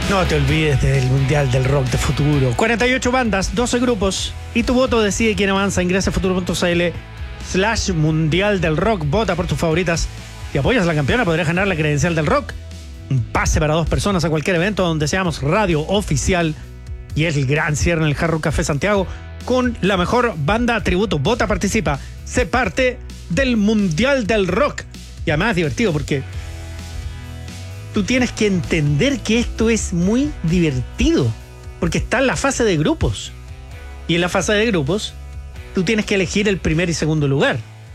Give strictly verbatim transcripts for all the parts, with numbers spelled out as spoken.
No te olvides del Mundial del Rock de Futuro. cuarenta y ocho bandas, doce grupos. Y tu voto decide quién avanza. Ingresa a futuro punto c l slash Mundial del Rock. Vota por tus favoritas. Si apoyas a la campeona, podrás ganar la credencial del rock. Un pase para dos personas a cualquier evento donde seamos radio oficial. Y es el gran cierre en el Hard Rock Café Santiago con la mejor banda tributo. Vota, participa. Sé parte del Mundial del Rock. Y además es divertido porque tú tienes que entender que esto es muy divertido. Porque está en la fase de grupos. Y en la fase de grupos, tú tienes que elegir el primer y segundo lugar.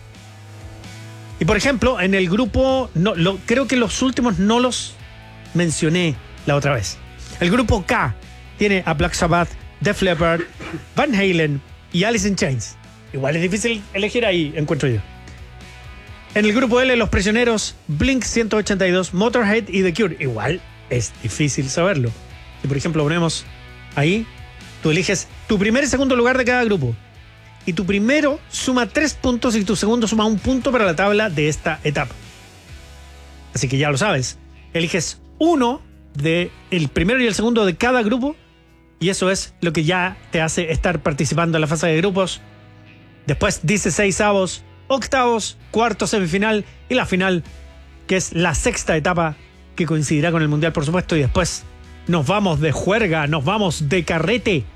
Y por ejemplo, en el grupo, no, lo, creo que los últimos no los mencioné la otra vez. El grupo K tiene a Black Sabbath, Def Leppard, Van Halen y Alice in Chains. Igual es difícil elegir ahí, encuentro yo. En el grupo L, Los Prisioneros, Blink ciento ochenta y dos, Motorhead y The Cure. Igual es difícil saberlo. Si por ejemplo ponemos ahí, tú eliges tu primer y segundo lugar de cada grupo. Y tu primero suma tres puntos y tu segundo suma un punto para la tabla de esta etapa. Así que ya lo sabes. Eliges uno de el primero y el segundo de cada grupo. Y eso es lo que ya te hace estar participando en la fase de grupos. Después dieciseisavos, octavos, cuarto, semifinal y la final, que es la sexta etapa que coincidirá con el Mundial, por supuesto. Y después nos vamos de juerga, nos vamos de carrete